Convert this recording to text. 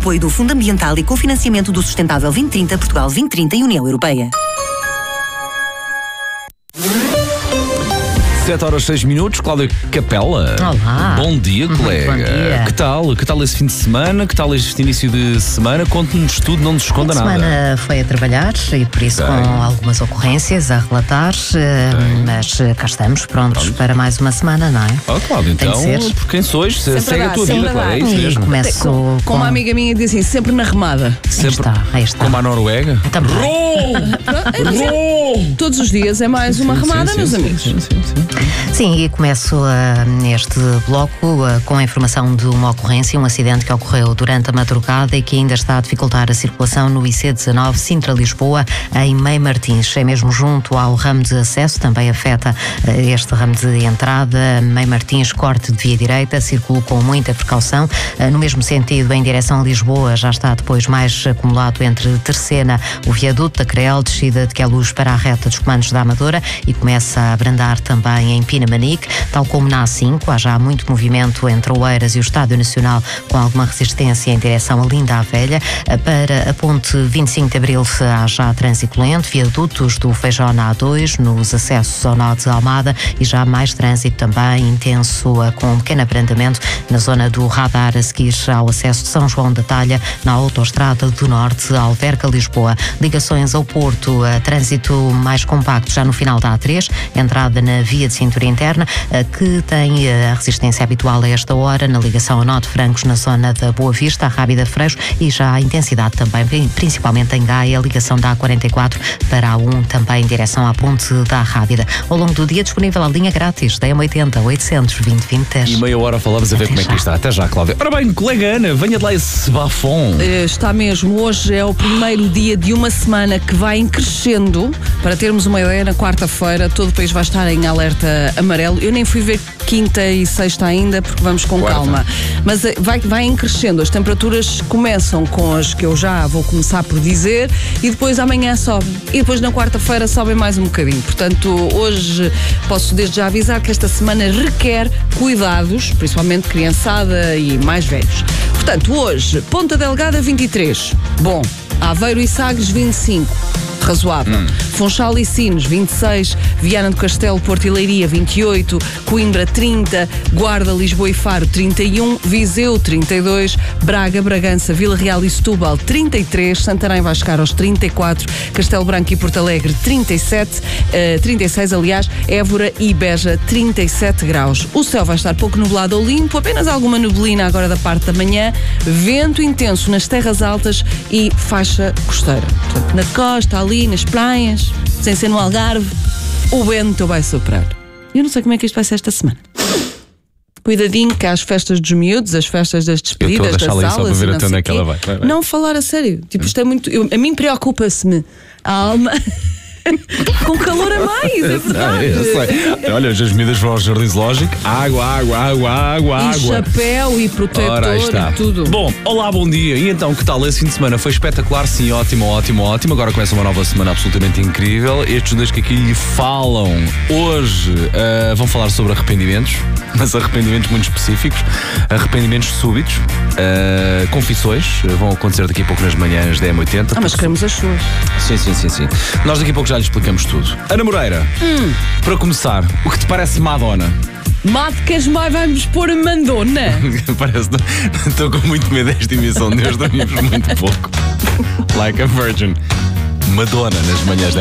apoio do Fundo Ambiental e Cofinanciamento do Sustentável 2030, Portugal 2030 e União Europeia. 7h06, Cláudia Capela. Olá. Bom dia, colega. Bom dia. Que tal esse fim de semana? Que tal este início de semana? Conte-nos tudo, não nos esconda nada. A semana foi a trabalhar e por isso com algumas ocorrências a relatar, mas cá estamos prontos para mais uma semana, não é? Cláudia, então, por quem sois? Segue a tua vida, Cláudia, é isso mesmo. E começo com uma amiga minha diz assim, sempre na remada. Sempre Aí está. como a Noruega? Também. Todos os dias é mais uma remada, meus amigos. Sim, e começo este bloco com a informação de uma ocorrência, um acidente que ocorreu durante a madrugada e que ainda está a dificultar a circulação no IC19 Sintra-Lisboa, em Mãe Martins. É mesmo junto ao ramo de acesso, também afeta este ramo de entrada. Mãe Martins, corte de via direita, circulo com muita precaução. No mesmo sentido, em direção a Lisboa, já está depois mais acumulado entre Terceira, o viaduto da Crel, descida de Queluz para a reta dos comandos da Amadora e começa a abrandar também em Pinamanique, tal como na A5, há já muito movimento entre Oeiras e o Estádio Nacional, com alguma resistência em direção a Linda à Velha. Para a ponte 25 de Abril há já trânsito lento, viadutos do Feijó na A2, nos acessos ao nó de Almada e já mais trânsito também intenso, com um pequeno abrandamento na zona do radar a seguir ao acesso de São João da Talha, na autoestrada do Norte, Alverca-Lisboa. Ligações ao Porto, trânsito mais compacto já no final da A3, entrada na via de cintura interna, que tem a resistência habitual a esta hora na ligação ao nó de Francos, na zona da Boa Vista, a Rábida Freixo, e já a intensidade também, principalmente em Gaia, a ligação da A44 para a A1, também em direção à ponte da Rábida. Ao longo do dia disponível a linha grátis da M80 800 2020. E meia hora falamos a ver como é que está. Até já, Cláudia. Ora bem, colega Ana, venha de lá esse bafom. Está mesmo. Hoje é o primeiro dia de uma semana que vai em crescendo. Para termos uma ideia, na quarta-feira todo o país vai estar em alerta amarelo. Eu nem fui ver quinta e sexta ainda, porque vamos com calma. Mas vai em crescendo. As temperaturas começam com as que eu já vou começar por dizer e depois amanhã sobem. E depois na quarta-feira sobem mais um bocadinho. Portanto, hoje posso desde já avisar que esta semana requer cuidados, principalmente criançada e mais velhos. Portanto, hoje, Ponta Delgada 23. Bom. Aveiro e Sagres 25. Razoável. Funchal e Sines 26, Viana do Castelo, Porto e Leiria 28, Coimbra 30, Guarda, Lisboa e Faro 31, Viseu 32, Braga, Bragança, Vila Real e Setúbal 33, Santarém vai chegar aos 34, Castelo Branco e Porto Alegre 36 aliás, Évora e Beja 37 graus. O céu vai estar pouco nublado ou limpo, apenas alguma neblina agora da parte da manhã, vento intenso nas terras altas e faixa costeira. Portanto, na costa, ali nas praias, sem ser no Algarve, o vento vai soprar. Eu não sei como é que isto vai ser esta semana. Cuidadinho que há as festas dos miúdos, as festas das despedidas, das aulas, só para ver até onde é que ela vai. Não falar a sério. Tipo, isto é muito... a mim preocupa-se-me a alma... Com calor a mais, é verdade. Eu sei. Olha, as miúdas vão ao jardim zoológico, água. E chapéu e protetor e tudo. Bom, olá, bom dia. E então, que tal esse fim de semana? Foi espetacular, sim, ótimo. Agora começa uma nova semana absolutamente incrível. Estes dois que aqui falam hoje vão falar sobre arrependimentos, mas arrependimentos muito específicos, arrependimentos súbitos, confissões, vão acontecer daqui a pouco nas manhãs da M80. Mas queremos as suas. Sim. Nós daqui a pouco já lhe explicamos tudo. Ana Moreira, para começar, o que te parece Madonna? Queres mais? Vamos pôr a Mandona. Parece, estou com muito medo desta emissão de hoje, dormimos muito pouco. Like a virgin. Madonna nas manhãs da